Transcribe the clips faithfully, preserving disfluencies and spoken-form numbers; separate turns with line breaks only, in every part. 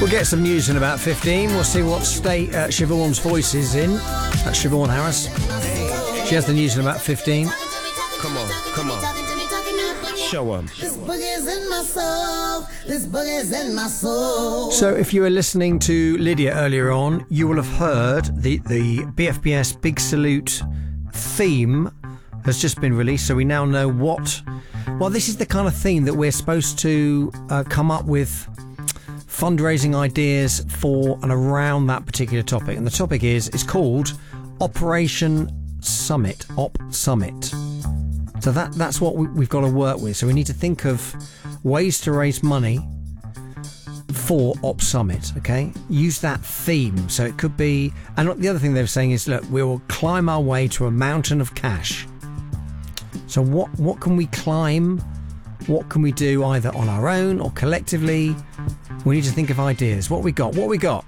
We'll get some news in about fifteen. We'll see what state uh, Siobhan's voice is in. That's Siobhan Harris. She has the news in about fifteen.
Come on, come on. Show 'em.
This boogie's in my soul. This boogie's in my soul.
So if you were listening to Lydia earlier on, you will have heard the, the B F B S Big Salute theme has just been released. So we now know what... Well, this is the kind of theme that we're supposed to uh, come up with fundraising ideas for and around that particular topic. And the topic is, it's called Operation Summit. Op Summit. So that that's what we, we've got to work with. So we need to think of ways to raise money for Op Summit, okay? Use that theme. So it could be... And the other thing they were saying is, look, we will climb our way to a mountain of cash. So what, what can we climb? What can we do either on our own or collectively? We need to think of ideas. What we got? What we got?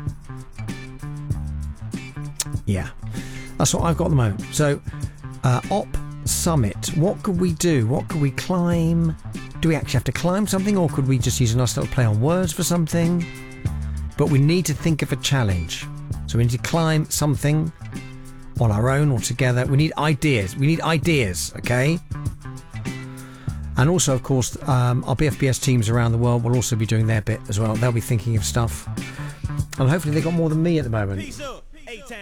Yeah, that's what I've got at the moment. So, uh, Op Summit. What could we do? What could we climb? Do we actually have to climb something, or could we just use a nice little play on words for something? But we need to think of a challenge. So we need to climb something on our own or together. We need ideas. We need ideas, okay? And also, of course, um, our B F B S teams around the world will also be doing their bit as well. They'll be thinking of stuff. And hopefully they've got more than me at the moment.